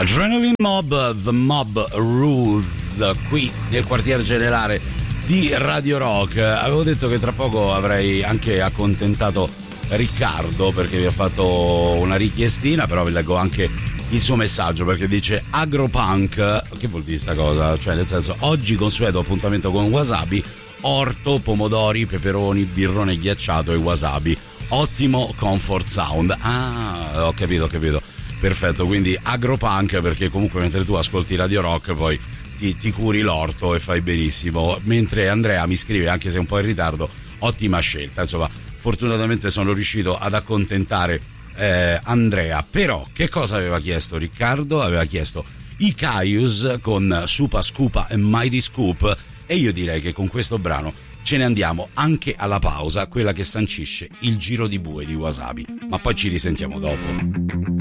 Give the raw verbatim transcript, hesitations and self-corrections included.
Adrenaline Mob, The Mob Rules, qui nel quartier generale di Radio Rock. Avevo detto che tra poco avrei anche accontentato Riccardo perché vi ha fatto una richiestina, però vi leggo anche il suo messaggio perché dice agropunk. Che vuol dire sta cosa? Cioè nel senso, oggi consueto appuntamento con wasabi, orto, pomodori, peperoni, birrone ghiacciato e wasabi. Ottimo comfort sound. Ah, ho capito, ho capito. Perfetto, quindi agropunk perché comunque mentre tu ascolti Radio Rock poi ti, ti curi l'orto e fai benissimo. Mentre Andrea mi scrive, anche se un po' in ritardo, ottima scelta. Insomma, fortunatamente sono riuscito ad accontentare eh, Andrea. Però che cosa aveva chiesto Riccardo? Aveva chiesto i Caius con Supa Scupa e Mighty Scoop, e io direi che con questo brano ce ne andiamo anche alla pausa, quella che sancisce il giro di bue di Wasabi, ma poi ci risentiamo dopo.